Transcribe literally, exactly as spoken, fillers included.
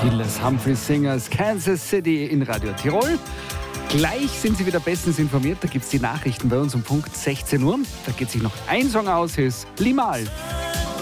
Les Humphrey Singers, Kansas City in Radio Tirol. Gleich sind Sie wieder bestens informiert. Da gibt es die Nachrichten bei uns um Punkt sechzehn Uhr. Da geht sich noch ein Song aus, ist Limahl.